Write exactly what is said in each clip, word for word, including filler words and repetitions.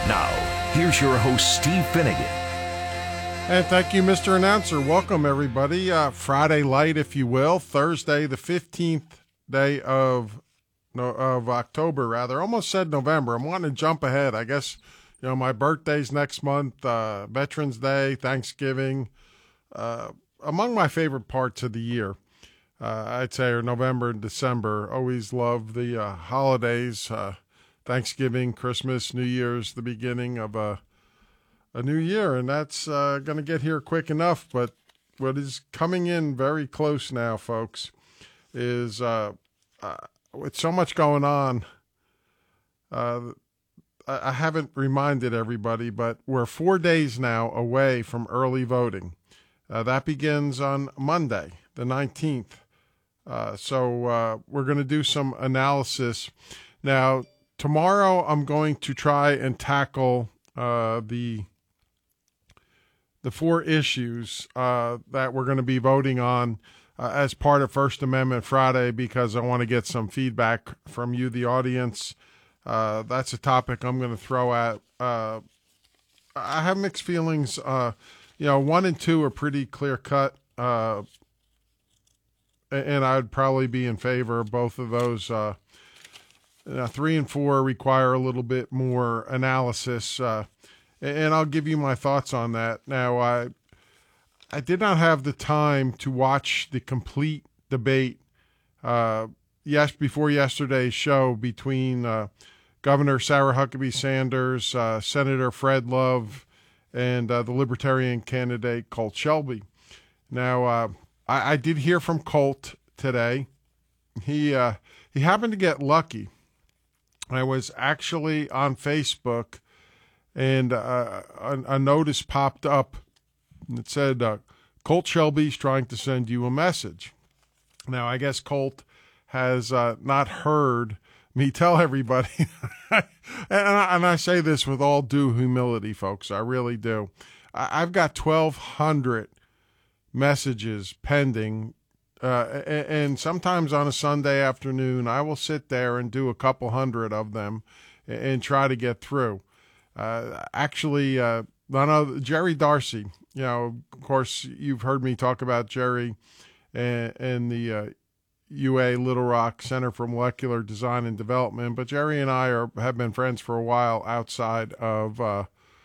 Now, here's your host, Steve Finnegan. And thank you, Mister Announcer. Welcome, everybody. Uh, Friday light, if you will. Thursday, the fifteenth day of no, of October, rather. Almost said November. I'm wanting to jump ahead. I guess, you know, my birthday's next month, uh, Veterans Day, Thanksgiving. Uh, among my favorite parts of the year, uh, I'd say, are November and December. Always love the uh, holidays, uh, Thanksgiving, Christmas, New Year's, the beginning of a a new year, and that's uh, going to get here quick enough. But what is coming in very close now, folks, is uh, uh, with so much going on, uh, I, I haven't reminded everybody, but we're four days now away from early voting. Uh, that begins on Monday, the nineteenth. Uh, so uh, we're going to do some analysis. Now, tomorrow I'm going to try and tackle uh, the the four issues uh, that we're going to be voting on uh, as part of First Amendment Friday, because I want to get some feedback from you, the audience. Uh, that's a topic I'm going to throw at. Uh, I have mixed feelings. Uh, you know, one and two are pretty clear cut, uh, and I'd probably be in favor of both of those. Uh, uh, three and four require a little bit more analysis. Uh, And I'll give you my thoughts on that. Now, I I did not have the time to watch the complete debate uh, yes before yesterday's show between uh, Governor Sarah Huckabee Sanders, uh, Senator Fred Love, and uh, the Libertarian candidate Colt Shelby. Now, uh, I, I did hear from Colt today. He uh, he happened to get lucky. I was actually on Facebook, and uh, a, a notice popped up that said, uh, Colt Shelby's trying to send you a message. Now, I guess Colt has uh, not heard me tell everybody, and, I, and I say this with all due humility, folks, I really do. I, I've got twelve hundred messages pending, uh, and, and sometimes on a Sunday afternoon, I will sit there and do a couple hundred of them and, and try to get through. Uh, actually, uh, none of Jerry Darcy, you know, of course, you've heard me talk about Jerry and, and the uh, U A Little Rock Center for Molecular Design and Development, but Jerry and I are have been friends for a while outside of, uh,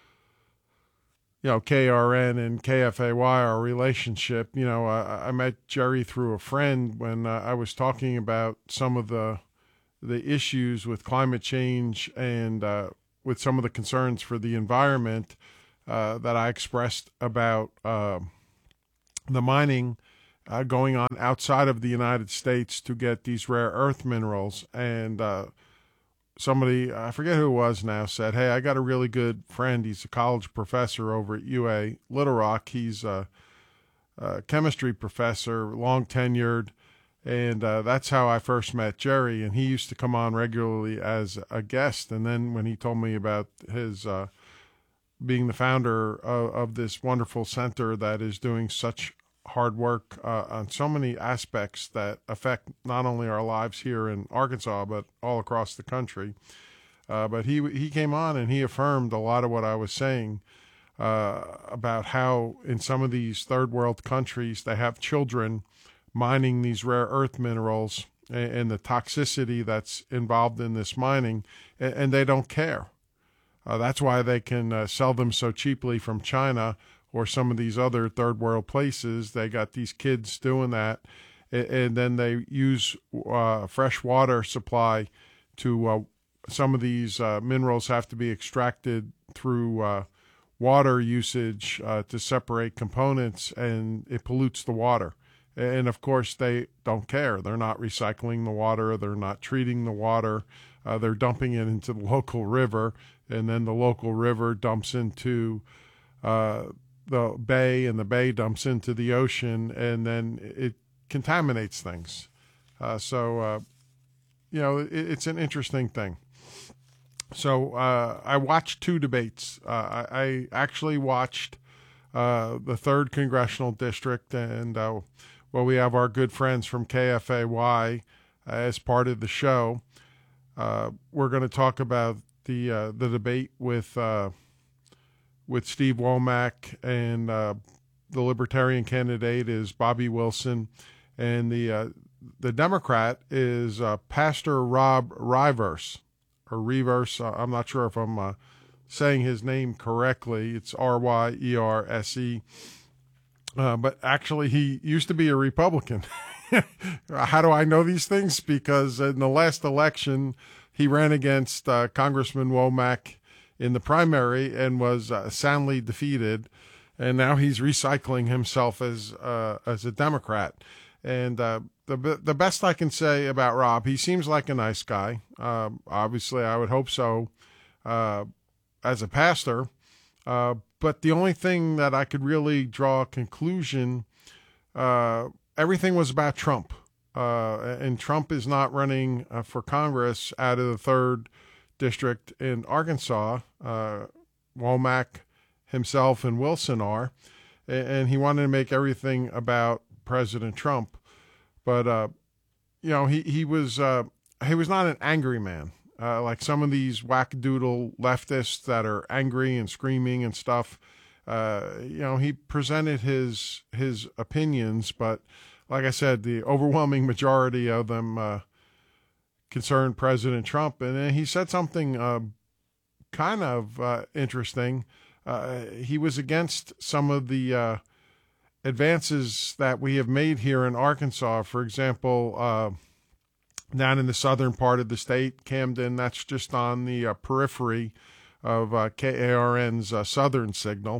you know, K R N and K F A Y, our relationship. You know, I, I met Jerry through a friend when uh, I was talking about some of the the issues with climate change and uh with some of the concerns for the environment uh, that I expressed about uh, the mining uh, going on outside of the United States to get these rare earth minerals. And uh, somebody, I forget who it was now, said, hey, I got a really good friend. He's a college professor over at U A Little Rock. He's a, a chemistry professor, long tenured. And uh, that's how I first met Jerry, and he used to come on regularly as a guest. And then when he told me about his uh, being the founder of, of this wonderful center that is doing such hard work uh, on so many aspects that affect not only our lives here in Arkansas, but all across the country. Uh, but he he came on and he affirmed a lot of what I was saying uh, about how in some of these third world countries they have children mining these rare earth minerals and, and the toxicity that's involved in this mining, and, and they don't care. Uh, that's why they can uh, sell them so cheaply from China or some of these other third world places. They got these kids doing that, and, and then they use uh, fresh water supply to, uh, some of these uh, minerals have to be extracted through uh, water usage uh, to separate components, and it pollutes the water. And, of course, they don't care. They're not recycling the water. They're not treating the water. Uh, they're dumping it into the local river, and then the local river dumps into uh, the bay, and the bay dumps into the ocean, and then it contaminates things. Uh, so, uh, you know, it, it's an interesting thing. So uh, I watched two debates. Uh, I, I actually watched uh, the third Congressional District, and uh, well, we have our good friends from K F A Y uh, as part of the show. Uh, we're going to talk about the uh, the debate with uh, with Steve Womack, and uh, the Libertarian candidate is Bobby Wilson, and the uh, the Democrat is uh, Pastor Rob Ryverse, or Reverse. Uh, I'm not sure if I'm uh, saying his name correctly. It's R Y E R S E. Uh, but actually, he used to be a Republican. How do I know these things? Because in the last election, he ran against uh, Congressman Womack in the primary and was uh, soundly defeated. And now he's recycling himself as uh, as a Democrat. And uh, the the best I can say about Rob, he seems like a nice guy. Uh, obviously, I would hope so uh, as a pastor. Uh, but the only thing that I could really draw a conclusion, uh, everything was about Trump. Uh, and Trump is not running uh, for Congress out of the third district in Arkansas. Uh, Womack himself and Wilson are. And he wanted to make everything about President Trump. But, uh, you know, he, he was uh, he was not an angry man. Uh, like some of these wackadoodle leftists that are angry and screaming and stuff. Uh, you know, he presented his his opinions, but like I said, the overwhelming majority of them uh, concerned President Trump. And then he said something uh, kind of uh, interesting. Uh, he was against some of the uh, advances that we have made here in Arkansas. For example, uh, down in the southern part of the state, Camden, that's just on the uh, periphery of uh, K A R N's uh, southern signal.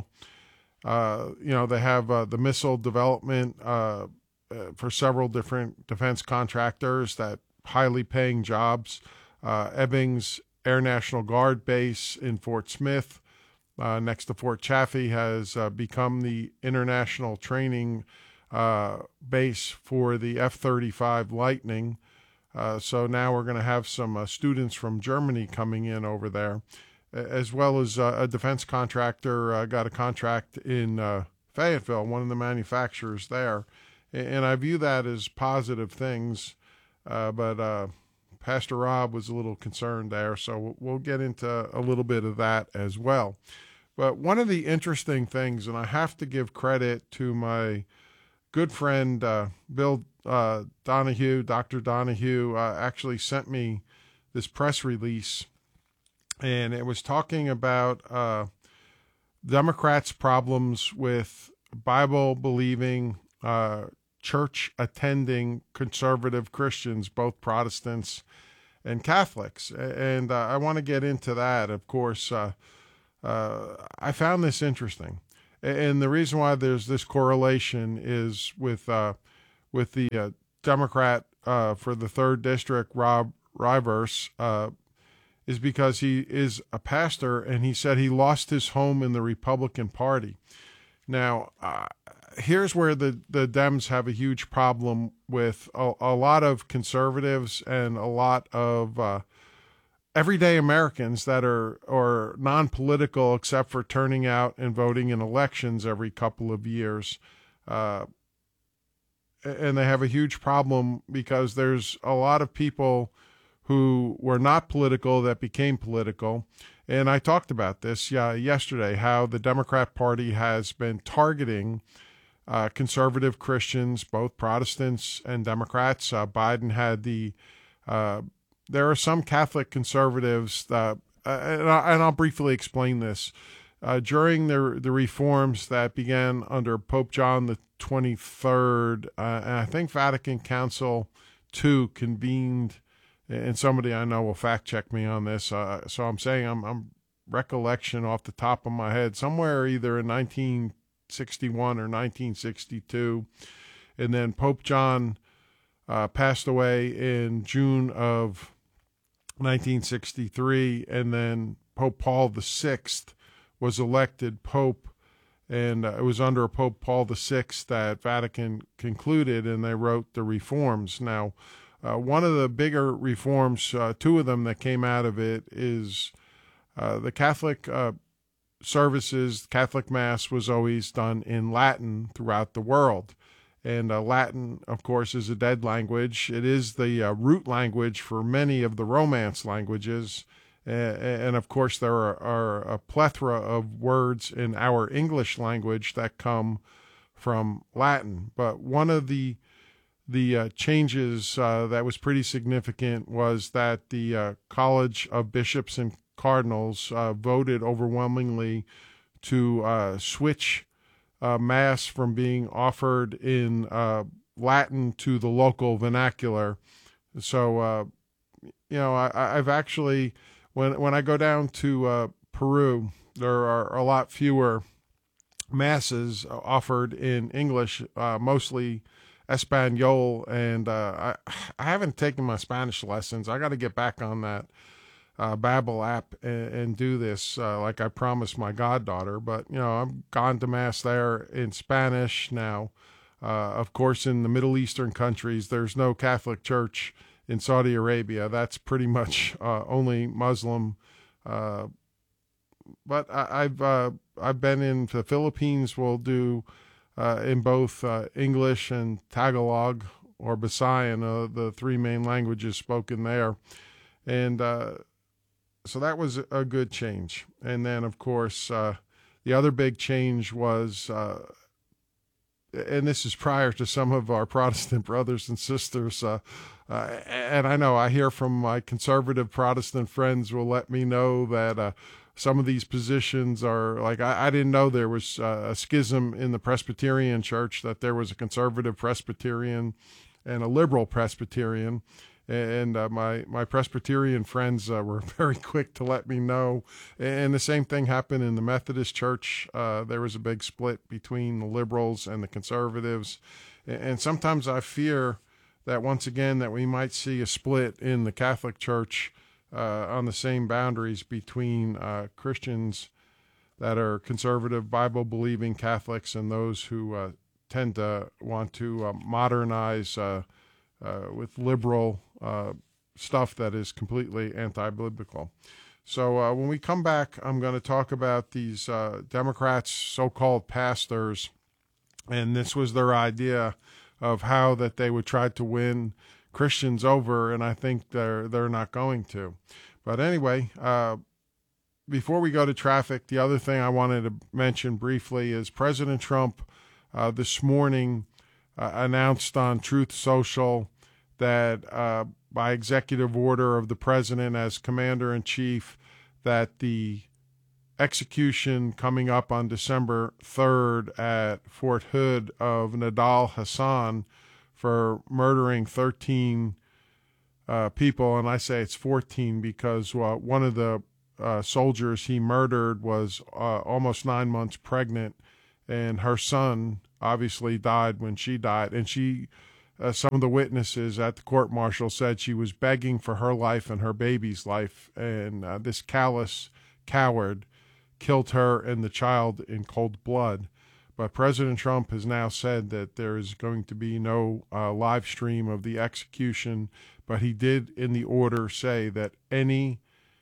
Uh, you know, they have uh, the missile development uh, uh, for several different defense contractors, that highly paying jobs. Uh, Ebbings Air National Guard Base in Fort Smith, uh, next to Fort Chaffee, has uh, become the international training uh, base for the F thirty-five Lightning. Uh, so now we're going to have some uh, students from Germany coming in over there, as well as uh, a defense contractor uh, got a contract in uh, Fayetteville, one of the manufacturers there. And I view that as positive things, uh, but uh, Pastor Rob was a little concerned there, so we'll get into a little bit of that as well. But one of the interesting things, and I have to give credit to my good friend uh, Bill uh, Donahue, Doctor Donahue, uh, actually sent me this press release, and it was talking about uh, Democrats' problems with Bible-believing, uh, church-attending conservative Christians, both Protestants and Catholics. And uh, I want to get into that. Of course, uh, uh, I found this interesting. And the reason why there's this correlation is with uh, with the uh, Democrat uh, for the third district, Rob Ryverse, uh, is because he is a pastor, and he said he lost his home in the Republican Party. Now, uh, here's where the, the Dems have a huge problem with a, a lot of conservatives and a lot of uh, everyday Americans that are or non-political, except for turning out and voting in elections every couple of years. Uh, and they have a huge problem because there's a lot of people who were not political that became political. And I talked about this yeah, yesterday, how the Democrat Party has been targeting uh, conservative Christians, both Protestants and Democrats. Uh, Biden had the, uh, there are some Catholic conservatives, that, uh, and, I, and I'll briefly explain this. Uh, during the the reforms that began under Pope John the twenty-third, uh, and I think Vatican Council two convened, and somebody I know will fact check me on this. Uh, so I'm saying I'm, I'm recollection off the top of my head, somewhere either in nineteen sixty-one or nineteen sixty-two, and then Pope John uh, passed away in June of nineteen sixty-three, and then Pope Paul the sixth was elected Pope, and uh, it was under Pope Paul the sixth that Vatican concluded, and they wrote the reforms. Now, uh, one of the bigger reforms, uh, two of them that came out of it, is uh, the Catholic uh, services, Catholic Mass was always done in Latin throughout the world. And uh, Latin, of course, is a dead language. It is the uh, root language for many of the Romance languages. And of course, there are, are a plethora of words in our English language that come from Latin. But one of the the uh, changes uh, that was pretty significant was that the uh, College of Bishops and Cardinals uh, voted overwhelmingly to uh, switch uh, Mass from being offered in uh, Latin to the local vernacular. So, uh, you know, I, I've actually... When when I go down to uh, Peru, there are a lot fewer masses offered in English, uh, mostly Espanol, and uh, I I haven't taken my Spanish lessons. I got to get back on that uh, Babbel app and, and do this uh, like I promised my goddaughter. But you know, I've gone to mass there in Spanish now. Uh, of course, in the Middle Eastern countries, there's no Catholic Church. In Saudi Arabia, that's pretty much uh, only Muslim. Uh, but I, I've uh, I've been in the Philippines. We'll do uh, in both uh, English and Tagalog or Visayan, uh, the three main languages spoken there, and uh, so that was a good change. And then, of course, uh, the other big change was. Uh, And this is prior to some of our Protestant brothers and sisters. Uh, uh, and I know I hear from my conservative Protestant friends will let me know that uh, some of these positions are like, I, I didn't know there was uh, a schism in the Presbyterian Church, that there was a conservative Presbyterian and a liberal Presbyterian. And uh, my, my Presbyterian friends uh, were very quick to let me know. And the same thing happened in the Methodist Church. Uh, there was a big split between the liberals and the conservatives. And sometimes I fear that once again that we might see a split in the Catholic Church uh, on the same boundaries between uh, Christians that are conservative, Bible-believing Catholics and those who uh, tend to want to uh, modernize uh, uh, with liberal Uh, stuff that is completely anti-biblical. So uh, when we come back, I'm going to talk about these uh, Democrats, so-called pastors, and this was their idea of how that they would try to win Christians over, and I think they're they're not going to. But anyway, uh, before we go to traffic, the other thing I wanted to mention briefly is President Trump uh, this morning uh, announced on Truth Social that uh, by executive order of the president as commander-in-chief, that the execution coming up on December third at Fort Hood of Nidal Hasan for murdering thirteen uh, people, and I say it's fourteen because uh, one of the uh, soldiers he murdered was uh, almost nine months pregnant, and her son obviously died when she died, and she... Uh, some of the witnesses at the court-martial said she was begging for her life and her baby's life, and uh, this callous coward killed her and the child in cold blood. But President Trump has now said that there is going to be no uh, live stream of the execution, but he did in the order say that any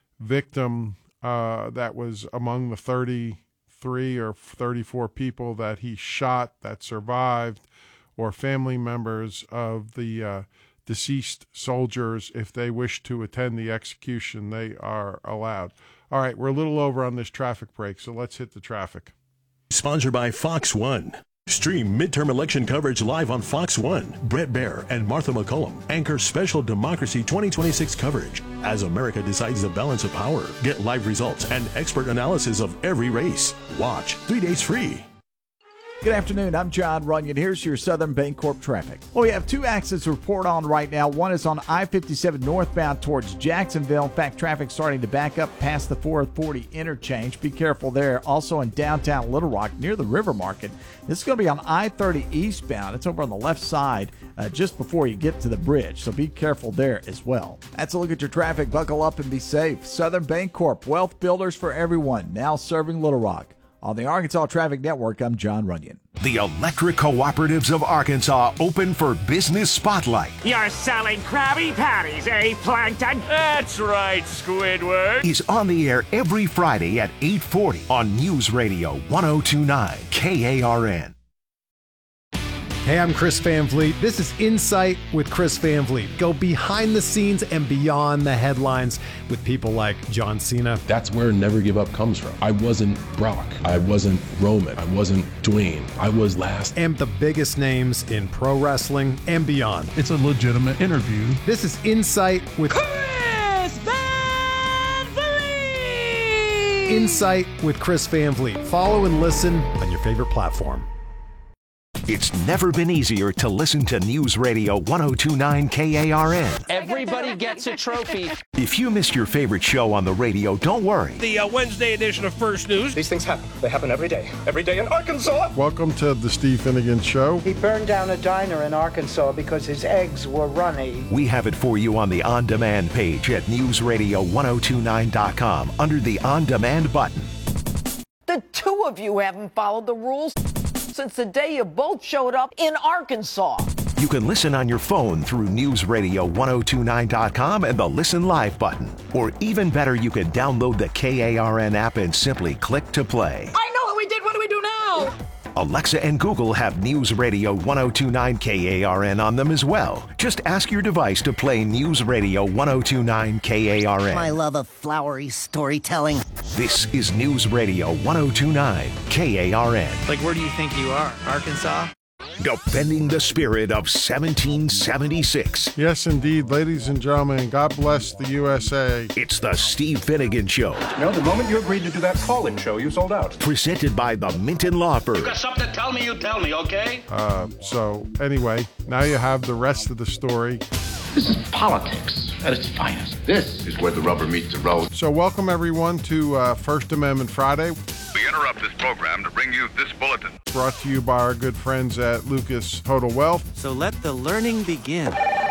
victim uh, that was among the thirty-three or thirty-four people that he shot that survived, or family members of the uh, deceased soldiers, if they wish to attend the execution, they are allowed. All right, we're a little over on this traffic break, so let's hit the traffic. Sponsored by Fox One. Stream midterm election coverage live on Fox One. Brett Baer and Martha McCollum anchor special Democracy twenty twenty-six coverage as America decides the balance of power. Get live results and expert analysis of every race. Watch three days free. Good afternoon. I'm John Runyon. Here's your Southern Bancorp traffic. Well, we have two accidents to report on right now. One is on I fifty-seven northbound towards Jacksonville. In fact, traffic starting to back up past the four forty interchange. Be careful there. Also in downtown Little Rock near the River Market. This is going to be on I thirty eastbound. It's over on the left side uh, just before you get to the bridge. So be careful there as well. That's a look at your traffic. Buckle up and be safe. Southern Bancorp, wealth builders for everyone. Now serving Little Rock. On the Arkansas Traffic Network, I'm John Runyon. The Electric Cooperatives of Arkansas open for Business Spotlight. You're selling Krabby Patties, eh, Plankton? That's right, Squidward. Is on the air every Friday at eight forty on News Radio ten twenty-nine K A R N. Hey, I'm Chris Van Vliet. This is Insight with Chris Van Vliet. Go behind the scenes and beyond the headlines with people like John Cena. That's where Never Give Up comes from. I wasn't Brock. I wasn't Roman. I wasn't Dwayne. I was last. And the biggest names in pro wrestling and beyond. It's a legitimate interview. This is Insight with Chris Van Vliet. Insight with Chris Van Vliet. Follow and listen on your favorite platform. It's never been easier to listen to News Radio one oh two point nine K A R N. Everybody gets a trophy. If you missed your favorite show on the radio, don't worry. The uh, Wednesday edition of First News. These things happen. They happen every day. Every day in Arkansas. Welcome to the Steve Finnegan Show. He burned down a diner in Arkansas because his eggs were runny. We have it for you on the On Demand page at news radio ten twenty-nine dot com under the On Demand button. The two of you haven't followed the rules since the day you both showed up in Arkansas. You can listen on your phone through news radio ten twenty-nine dot com and the Listen Live button. Or even better, you can download the K A R N app and simply click to play. I know what we did. What do we do now? Alexa and Google have News Radio ten twenty-nine K A R N on them as well. Just ask your device to play News Radio ten twenty-nine K A R N. My love of flowery storytelling. This is News Radio ten twenty-nine K A R N. Like, where do you think you are? Arkansas? Defending the spirit of seventeen seventy-six. Yes, indeed, ladies and gentlemen, God bless the U S A. It's the Steve Finnegan Show. You know, the moment you agreed to do that call-in show, you sold out. Presented by the Minton Law Firm. You got something to tell me, you tell me, okay? Uh, so, anyway, now you have the rest of the story. This is politics at its finest. This is where the rubber meets the road. So, welcome everyone to uh, First Amendment Friday. We interrupt this program to bring you this bulletin. Brought to you by our good friends at Lucas Total Wealth. So let the learning begin.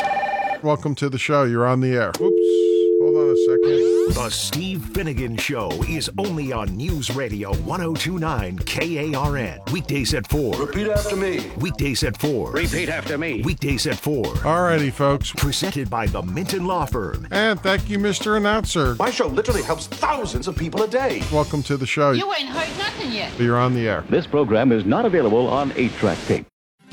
Welcome to the show. You're on the air. Oops. Hold on a second. The Steve Finnegan Show is only on News Radio ten twenty-nine K A R N. Weekdays at four. Repeat after me. Weekdays at four. Repeat after me. Weekdays at four. Alrighty, folks. Presented by the Minton Law Firm. And thank you, Mister Announcer. My show literally helps thousands of people a day. Welcome to the show. You ain't heard nothing yet. You're on the air. This program is not available on eight track tape.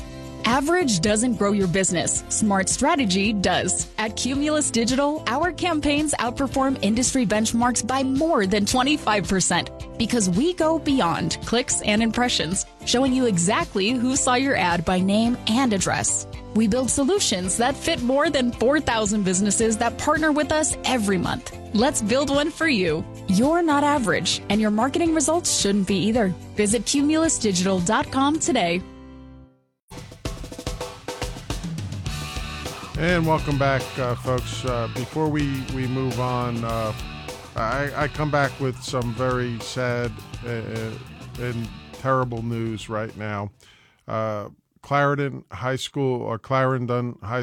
Average doesn't grow your business. Smart strategy does. At Cumulus Digital, our campaigns outperform industry benchmarks by more than twenty-five percent because we go beyond clicks and impressions, showing you exactly who saw your ad by name and address. We build solutions that fit more than four thousand businesses that partner with us every month. Let's build one for you. You're not average, and your marketing results shouldn't be either. Visit cumulus digital dot com today. And welcome back, uh, folks. Uh, before we, we move on, uh, I, I come back with some very sad uh, and terrible news right now. Uh, Clarendon High School, or Clarendon High